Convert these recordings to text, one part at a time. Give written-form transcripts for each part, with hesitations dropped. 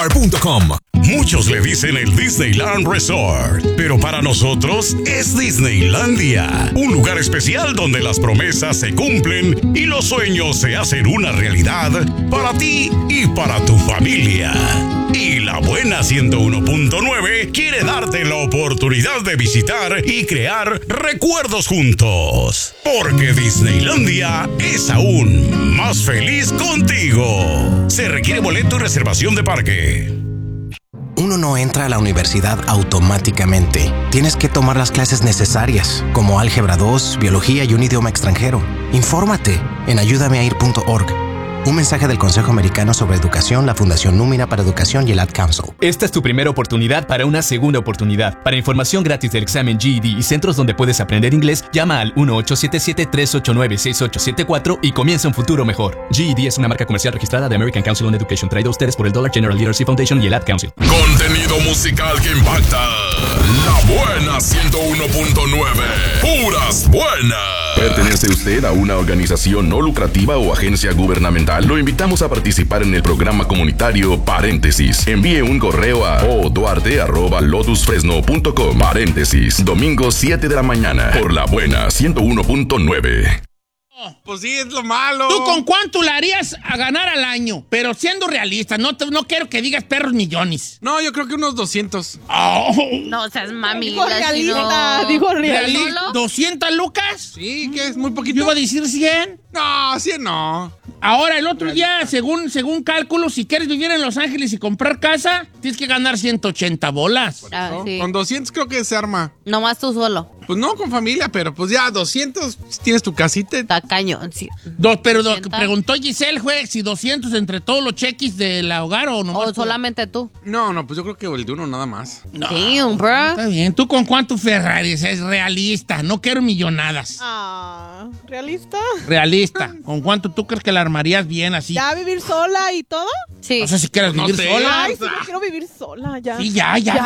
SeaWorld.com. Muchos le dicen el Disneyland Resort, pero para nosotros es Disneylandia, un lugar especial donde las promesas se cumplen y los sueños se hacen una realidad para ti y para tu familia. Y la buena 101.9 quiere darte la oportunidad de visitar y crear recuerdos juntos, porque Disneylandia es aún más feliz contigo. Se requiere boleto y reservación de parque. Uno no entra a la universidad automáticamente. Tienes que tomar las clases necesarias, como Álgebra 2, Biología y un idioma extranjero. Infórmate en ayudameair.org. Un mensaje del Consejo Americano sobre Educación, la Fundación Númina para Educación y el Ad Council. Esta es tu primera oportunidad para una segunda oportunidad. Para información gratis del examen GED y centros donde puedes aprender inglés, llama al 1-877-389-6874 y comienza un futuro mejor. GED es una marca comercial registrada de American Council on Education, traída a ustedes por el Dollar General Literacy Foundation y el Ad Council. Contenido musical que impacta. La buena 101.9. Puras buenas. ¿Pertenece usted a una organización no lucrativa o agencia gubernamental? Lo invitamos a participar en el programa comunitario Paréntesis. Envíe un correo a oduarte@lotusfresno.com. Paréntesis, domingo 7 de la mañana, por La Buena 101.9. Pues sí, es lo malo. ¿Tú con cuánto le harías a ganar al año? Pero siendo realista, no quiero que digas perros millones. No, yo creo que unos 200. Oh. No seas mami. Dijo realista, dijo realista. ¿200 lucas? Sí, que es muy poquito. Yo iba a decir 100. No, 100 no. Ahora, el otro día, según cálculos, si quieres vivir en Los Ángeles y comprar casa, tienes que ganar 180 bolas. Sí. Con 200 creo que se arma. Nomás tú solo. Pues no, con familia, pero pues ya 200 tienes tu casita. Está cañón, sí. Preguntó Giselle, güey, si 200 entre todos los cheques del hogar o no. O solamente tú. No, pues yo creo que el de uno nada más. No, Damn, bro. está bien. ¿Tú con cuánto Ferraris? Es realista, no quiero millonadas. ¿Realista? Realista. ¿Con cuánto tú crees que la armarías bien así? ¿Ya vivir sola y todo? Sí. No sé si quieres vivir sola. Ay, sí, yo quiero vivir sola, ya. Sí,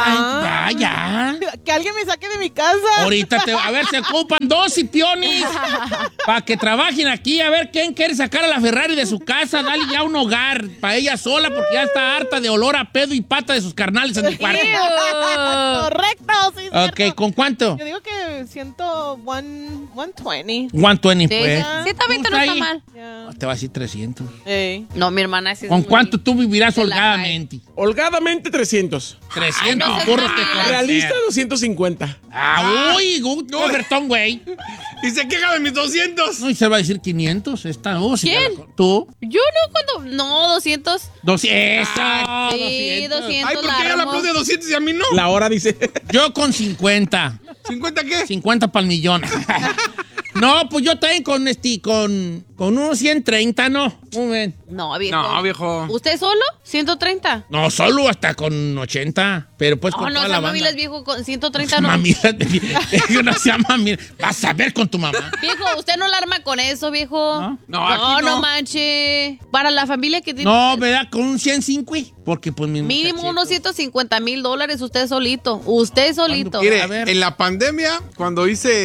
ya. Que alguien me saque de mi casa. Ahorita a ver, se ocupan 2 Scipionis para que trabajen aquí. A ver, ¿quién quiere sacar a la Ferrari de su casa? Dale ya un hogar para ella sola porque ya está harta de olor a pedo y pata de sus carnales en el cuarto. Correcto, sí. Ok, cierto. ¿con cuánto? Yo digo que 120. 120, Sí, pues. sí, también no está mal. Ya. Te va a decir 300. No, mi hermana sí es ¿Con muy- cuánto tú vivirás de la holgadamente? Holgadamente 300. 300, no, burros te Realista 250. Uy, good Overton, güey. Y se queja de mis 200. No, y se va a decir 500. Esta, sí, ¿Quién? ¿Tú? Yo no, cuando. No, 200. 200. Sí, 200. Ay, ¿por qué ella la aplaude 200 y a mí no? La hora dice. Yo con 50. ¿50 qué? 50 para el millón. No, pues yo también con unos 130, ¿no? Muy bien. No, viejo. No, viejo. ¿Usted solo? 130. No, solo hasta con 80. Pero pues No, con no toda sea la banda. mamilas, viejo, con 130 no. Mamila, no sea mamila. Vas a ver con tu mamá. Viejo, usted no la arma con eso, viejo. No, aquí no. No manche. Para la familia que tiene. No, ¿verdad? Con un 105. Porque pues mi Mínimo muchachito. unos $150,000, usted solito. Usted solito. Mire, A ver. en la pandemia, cuando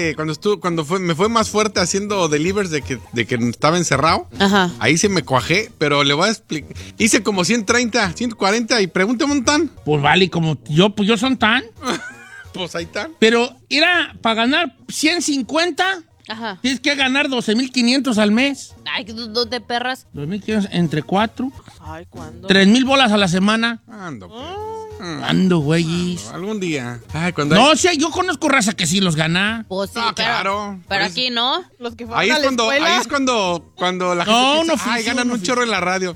me fue más fuerte haciendo delivers de que estaba encerrado, Ajá. ahí se me cuajé, pero le voy a explicar. Hice como 130, 140 y pregúntame un tan. Pues vale, como pues yo son tan. Pues ahí están. Pero era para ganar 150, Ajá. tienes que ganar 12,500 al mes. Ay, dos de perras. 2,500 entre 4. Ay, ¿cuándo? 3,000 bolas a la semana. Ando, pues. Ando, güeyes. Algún día. Ay, cuando No, sí, yo conozco raza que sí los gana. Pues sí, Ah, pero, claro. pero Por aquí no. Los que fueron Ahí a es la cuando, escuela. ahí es cuando la gente No, piensa, no fui, ay, sí, ganan no un fui. chorro en la radio.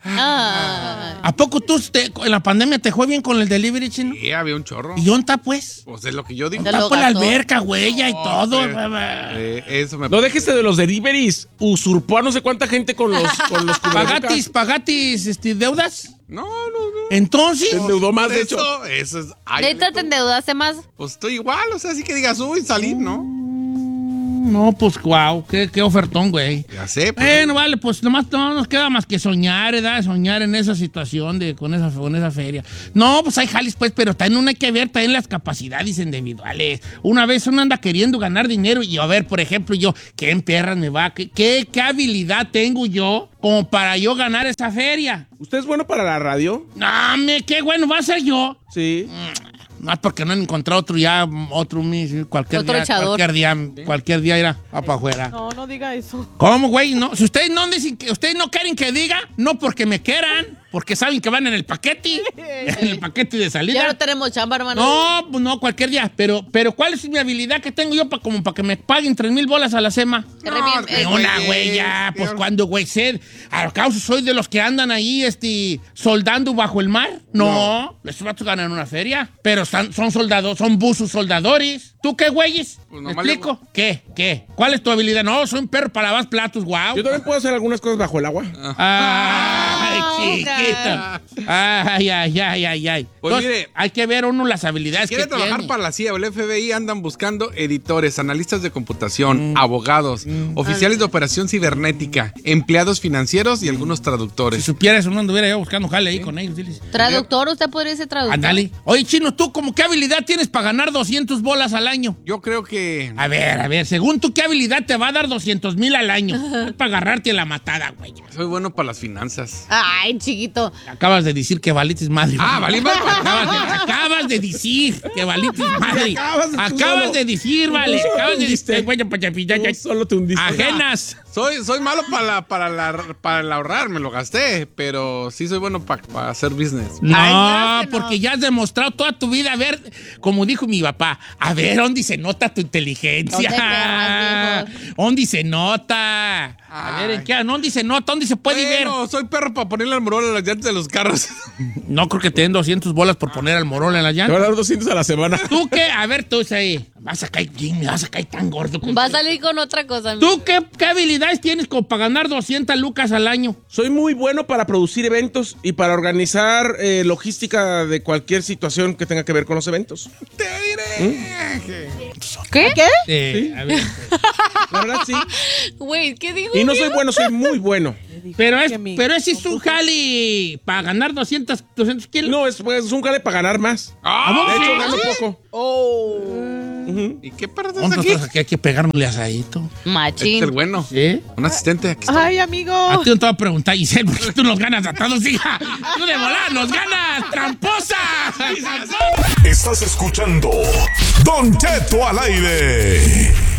Ah. ¿A poco tú en la pandemia te fue bien con el delivery, chino? Sí, había un chorro. ¿Y dónde está, pues? Pues es lo que yo digo. Ya Está lo por la gastó. alberca, güey, y todo. Eso me No déjese de los deliveries. Usurpó a no sé cuánta gente con los cubrebocas. ¿Pagatis deudas? No. Entonces, Se endeudó más, de hecho. Eso es. Ay, ¿Neta te endeudaste más? pues estoy igual, o sea, así que digas, uy, salir, ¿no? No, pues guau, qué ofertón, güey. Ya sé. Pues, Bueno, vale, pues nomás no nos queda más que soñar, ¿verdad? Soñar en esa situación con esa feria. No, pues hay jales, pues, pero también uno hay que ver también las capacidades individuales. Una vez uno anda queriendo ganar dinero y a ver, por ejemplo, yo, ¿qué en perras me va? ¿Qué habilidad tengo yo como para yo ganar esa feria? ¿Usted es bueno para la radio? No, qué bueno va a ser yo. Sí. No, porque no he encontrado cualquier día irá para afuera. No diga eso. ¿Cómo, güey? No, si ustedes no dicen que ustedes no quieren que diga, no porque me quieran, porque saben que van en el paquete de salida. Ya no tenemos chamba, hermano. No, pues no, cualquier día. Pero ¿cuál es mi habilidad que tengo yo para que me paguen 3,000 bolas a la semana? Una, güey, ya. Pues cuando, güey, ¿al causa soy de los que andan ahí, soldando bajo el mar? No. Esos vatos ganan una feria. Pero son soldados, son buzos soldadores. ¿Tú qué, güeyes? Pues ¿Me explico? ¿Qué? ¿Cuál es tu habilidad? No, soy un perro para lavar platos, guau. Yo también puedo hacer algunas cosas bajo el agua. Ay, chiquita. Ay. Pues Entonces, mire, hay que ver uno las habilidades si que quiere trabajar tiene. para la CIA o el FBI, andan buscando editores, analistas de computación, abogados, oficiales de operación cibernética, empleados financieros y algunos Si traductores. supieras, uno anduviera yo buscando jale ahí con ellos. Diles. Traductor, usted podría ser traductor. Ándale. Oye, Chino, ¿tú como qué habilidad tienes para ganar 200 bolas al año? Yo creo que... A ver, según tú, ¿qué habilidad te va a dar 200,000 al año? Es para agarrarte la matada, güey. Soy bueno para las finanzas. Ay, chiquito. Acabas de decir que valites madre. Valí madre. Acabas de decir que valites madre. Acabas de decir, vale. Acabas de decir. Tú solo te hundiste. Ajenas. Soy malo para el ahorrar, me lo gasté, pero sí soy bueno para hacer business. No, Ay, no. porque ya has demostrado toda tu vida, a ver, como dijo mi papá, a ver, ¿dónde se nota tu inteligencia? ¿Dónde se nota? A ver, ¿en qué? ¿Dónde se nota? ¿Dónde se puede ver? Soy perro para ponerle al morol a las llantas de los carros. No creo que te den 200 bolas por poner al morol en la Te llanta. voy a dar 200 a la semana. ¿Tú qué? A ver, tú ahí. Vas a caer tan gordo. Va a salir con otra cosa. ¿Tú qué habilidades tienes como para ganar 200 lucas al año? Soy muy bueno para producir eventos y para organizar logística de cualquier situación que tenga que ver con los eventos. Te diré. ¿Qué? A ver. La verdad, sí. Güey, ¿qué dijo? Y no soy bueno, soy muy bueno. Pero ese es un jali para ganar 200 kilos. No, es un jale para ganar más. De hecho, gano poco. ¿Y qué perro ¿Cuántos aquí? aquí hay que pegarle asadito? Este es el Machín. bueno. ¿Sí? Un asistente. Aquí está. Ay, amigo. A ti no te voy a preguntar, Giselle, ¿por qué tú nos ganas a todos, hija? ¡Tú de volar nos ganas, tramposa! Estás escuchando Don Cheto al aire.